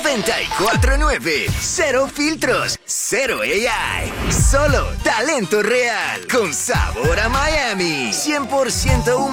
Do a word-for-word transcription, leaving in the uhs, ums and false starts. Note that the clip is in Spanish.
noventa y cuatro nueve. Cero filtros, cero A I. Solo talento real. Con sabor a Miami. cien por ciento